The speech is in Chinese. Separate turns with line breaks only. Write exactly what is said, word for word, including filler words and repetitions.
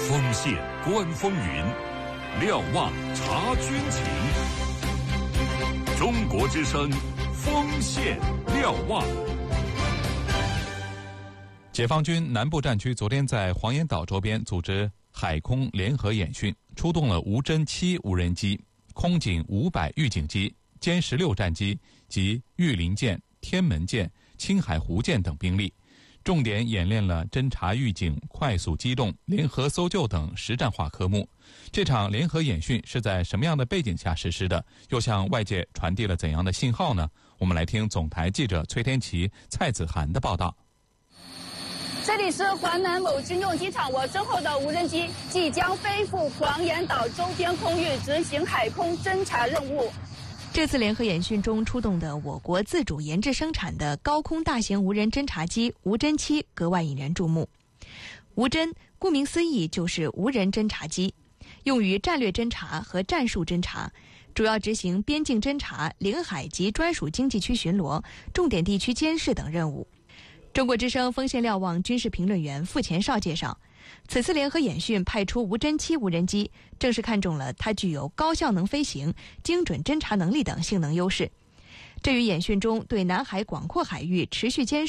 锋线观风云，瞭望察军情。中国之声，锋线瞭望。
解放军南部战区昨天在黄岩岛周边组织海空联合演训，出动了无侦七无人机、空警五百预警机、歼十六战机及御林舰、天门舰、青海湖舰等兵力，重点演练了侦察预警、快速机动、联合搜救等实战化科目。这场联合演训是在什么样的背景下实施的？又向外界传递了怎样的信号呢？我们来听总台记者崔天琪、蔡子涵的报道。
这里是华南某军用机场，我身后的无人机即将飞赴黄岩岛周边空域执行海空侦察任务。
这次联合演训中出动的我国自主研制生产的高空大型无人侦察机无侦七格外引人注目。无侦顾名思义就是无人侦察机，用于战略侦察和战术侦察，主要执行边境侦察、领海及专属经济区巡逻、重点地区监视等任务。中国之声锋线瞭望军事评论员傅前绍介绍，此次联合演训派出无侦七无人机，正是看中了它具有高效能飞行、精准侦察能力等性能优势。这与演训中对南海广阔海域持续监